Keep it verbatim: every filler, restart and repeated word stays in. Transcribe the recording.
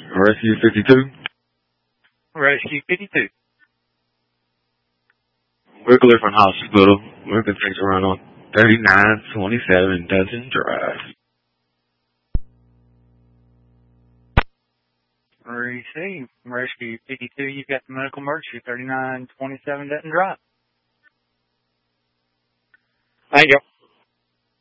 Rescue fifty-two. Rescue fifty-two. We're Clifford Hospital. We're going to take a run on thirty-nine twenty-seven Dutton Drive. Receive. Rescue fifty-two, you've got the medical emergency, thirty-nine twenty-seven Dutton Drive. Thank you.